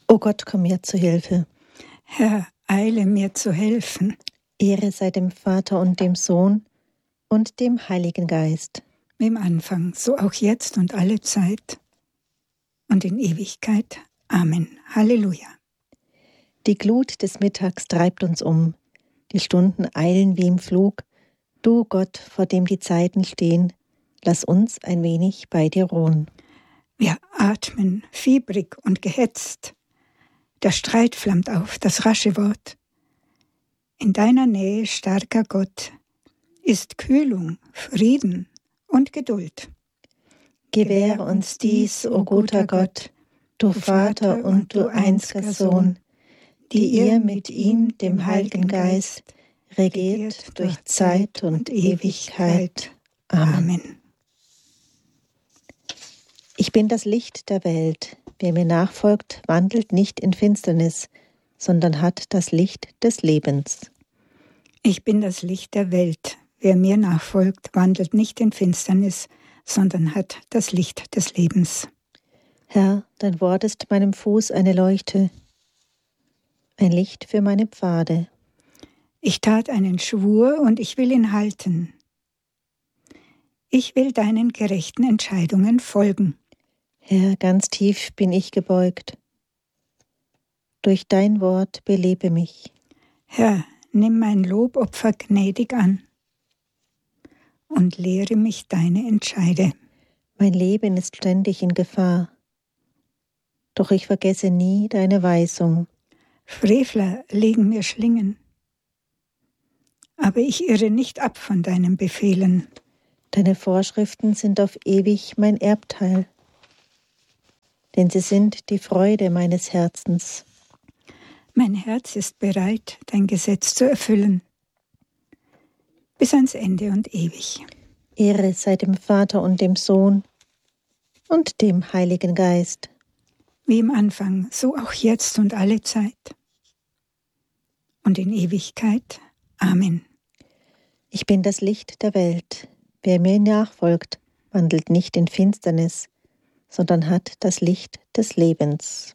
O Gott, komm mir zu Hilfe. Herr, eile mir zu helfen. Ehre sei dem Vater und dem Sohn und dem Heiligen Geist. Wie im Anfang, so auch jetzt und alle Zeit und in Ewigkeit. Amen. Halleluja. Die Glut des Mittags treibt uns um. Die Stunden eilen wie im Flug. Du Gott, vor dem die Zeiten stehen, lass uns ein wenig bei dir ruhen. Wir atmen fiebrig und gehetzt. Der Streit flammt auf, das rasche Wort. In deiner Nähe, starker Gott, ist Kühlung, Frieden und Geduld. Gewähre uns dies, o guter Gott, du Vater und du einziger Sohn, die ihr mit ihm, dem Heiligen Geist, regiert durch Zeit und Ewigkeit. Amen. Ich bin das Licht der Welt. Wer mir nachfolgt, wandelt nicht in Finsternis, sondern hat das Licht des Lebens. Ich bin das Licht der Welt. Wer mir nachfolgt, wandelt nicht in Finsternis, sondern hat das Licht des Lebens. Herr, dein Wort ist meinem Fuß eine Leuchte, ein Licht für meine Pfade. Ich tat einen Schwur und ich will ihn halten. Ich will deinen gerechten Entscheidungen folgen. Herr, ganz tief bin ich gebeugt. Durch dein Wort belebe mich. Herr, nimm mein Lobopfer gnädig an und lehre mich deine Entscheide. Mein Leben ist ständig in Gefahr, doch ich vergesse nie deine Weisung. Frevler legen mir Schlingen, aber ich irre nicht ab von deinen Befehlen. Deine Vorschriften sind auf ewig mein Erbteil, denn sie sind die Freude meines Herzens. Mein Herz ist bereit, dein Gesetz zu erfüllen, bis ans Ende und ewig. Ehre sei dem Vater und dem Sohn und dem Heiligen Geist. Wie im Anfang, so auch jetzt und alle Zeit und in Ewigkeit. Amen. Ich bin das Licht der Welt. Wer mir nachfolgt, wandelt nicht in Finsternis, sondern hat das Licht des Lebens.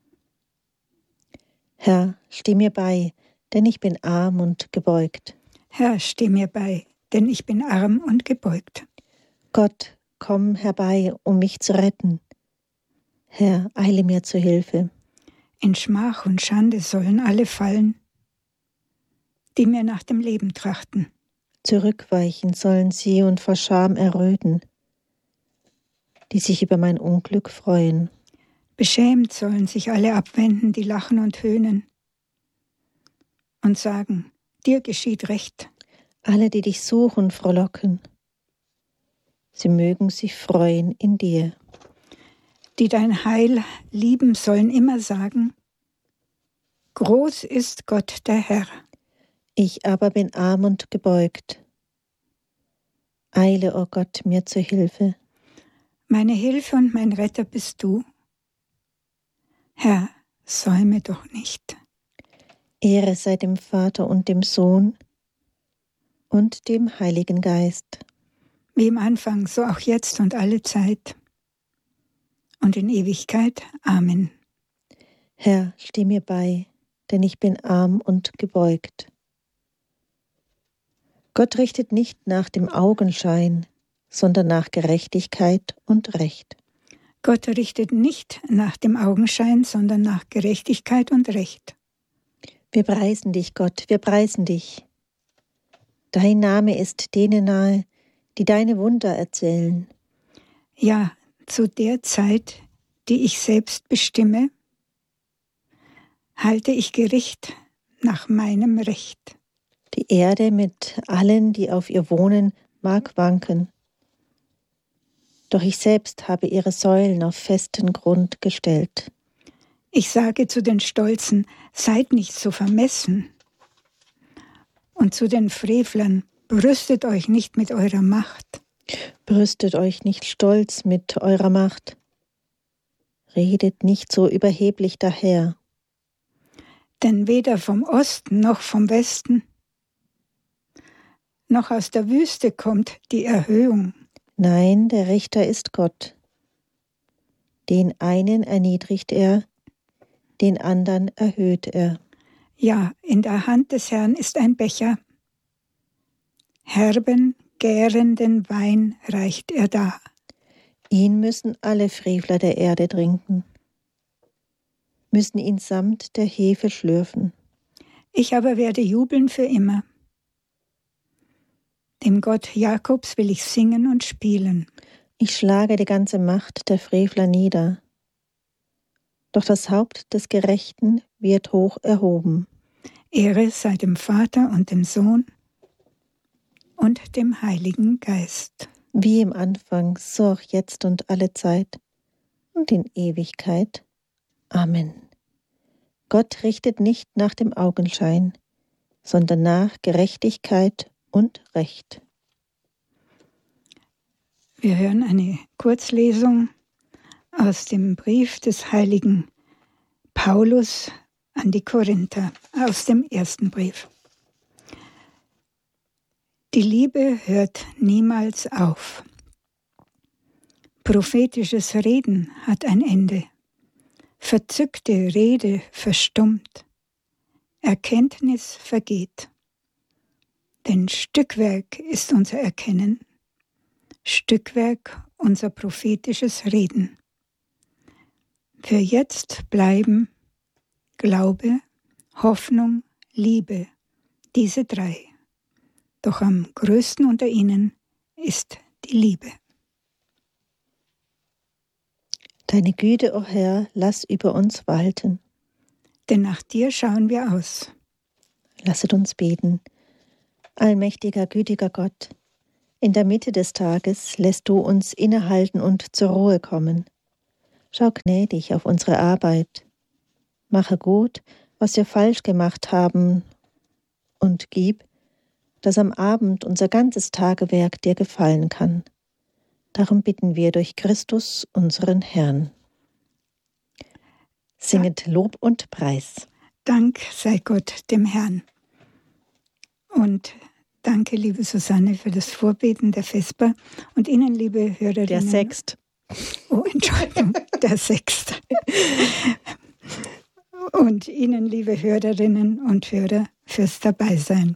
Herr, steh mir bei, denn ich bin arm und gebeugt. Herr, steh mir bei, denn ich bin arm und gebeugt. Gott, komm herbei, um mich zu retten. Herr, eile mir zu Hilfe. In Schmach und Schande sollen alle fallen, die mir nach dem Leben trachten. Zurückweichen sollen sie und vor Scham erröten, die sich über mein Unglück freuen. Beschämt sollen sich alle abwenden, die lachen und höhnen und sagen, dir geschieht Recht. Alle, die dich suchen, frohlocken. Sie mögen sich freuen in dir. Die dein Heil lieben, sollen immer sagen, groß ist Gott der Herr. Ich aber bin arm und gebeugt. Eile, o Gott, mir zu Hilfe. Meine Hilfe und mein Retter bist du. Herr, säume doch nicht. Ehre sei dem Vater und dem Sohn und dem Heiligen Geist. Wie im Anfang, so auch jetzt und alle Zeit und in Ewigkeit. Amen. Herr, steh mir bei, denn ich bin arm und gebeugt. Gott richtet nicht nach dem Augenschein, sondern nach Gerechtigkeit und Recht. Gott richtet nicht nach dem Augenschein, sondern nach Gerechtigkeit und Recht. Wir preisen dich, Gott, wir preisen dich. Dein Name ist denen nahe, die deine Wunder erzählen. Ja, zu der Zeit, die ich selbst bestimme, halte ich Gericht nach meinem Recht. Die Erde mit allen, die auf ihr wohnen, mag wanken. Doch ich selbst habe ihre Säulen auf festen Grund gestellt. Ich sage zu den Stolzen, seid nicht so vermessen. Und zu den Frevlern, brüstet euch nicht mit eurer Macht. Brüstet euch nicht stolz mit eurer Macht. Redet nicht so überheblich daher. Denn weder vom Osten noch vom Westen, noch aus der Wüste kommt die Erhöhung. Nein, der Richter ist Gott. Den einen erniedrigt er, den andern erhöht er. Ja, in der Hand des Herrn ist ein Becher. Herben, gärenden Wein reicht er dar. Ihn müssen alle Frevler der Erde trinken, müssen ihn samt der Hefe schlürfen. Ich aber werde jubeln für immer. Dem Gott Jakobs will ich singen und spielen. Ich schlage die ganze Macht der Frevler nieder. Doch das Haupt des Gerechten wird hoch erhoben. Ehre sei dem Vater und dem Sohn und dem Heiligen Geist. Wie im Anfang, so auch jetzt und alle Zeit und in Ewigkeit. Amen. Gott richtet nicht nach dem Augenschein, sondern nach Gerechtigkeit und Recht. Wir hören eine Kurzlesung aus dem Brief des heiligen Paulus an die Korinther, aus dem ersten Brief. Die Liebe hört niemals auf. Prophetisches Reden hat ein Ende. Verzückte Rede verstummt. Erkenntnis vergeht. Denn Stückwerk ist unser Erkennen, Stückwerk unser prophetisches Reden. Für jetzt bleiben Glaube, Hoffnung, Liebe, diese drei. Doch am größten unter ihnen ist die Liebe. Deine Güte, o Herr, lass über uns walten. Denn nach dir schauen wir aus. Lasset uns beten. Allmächtiger, gütiger Gott, in der Mitte des Tages lässt du uns innehalten und zur Ruhe kommen. Schau gnädig auf unsere Arbeit. Mache gut, was wir falsch gemacht haben, und gib, dass am Abend unser ganzes Tagewerk dir gefallen kann. Darum bitten wir durch Christus, unseren Herrn. Singet Lob und Preis. Dank sei Gott dem Herrn. Und danke, liebe Susanne, für das Vorbeten der Vesper. Und Ihnen, liebe Hörerinnen... Der Sext. Oh, Entschuldigung, der Sext. Und Ihnen, liebe Hörerinnen und Hörer, fürs Dabeisein.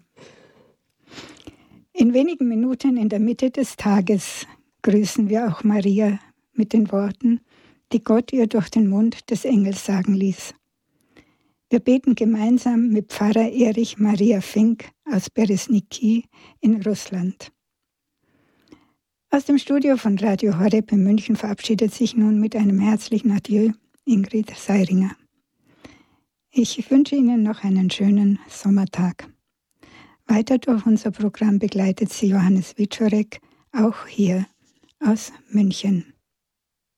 In wenigen Minuten in der Mitte des Tages grüßen wir auch Maria mit den Worten, die Gott ihr durch den Mund des Engels sagen ließ. Wir beten gemeinsam mit Pfarrer Erich Maria Fink aus Beresniki in Russland. Aus dem Studio von Radio Horeb in München verabschiedet sich nun mit einem herzlichen Adieu Ingrid Seiringer. Ich wünsche Ihnen noch einen schönen Sommertag. Weiter durch unser Programm begleitet Sie Johannes Wiczorek, auch hier aus München.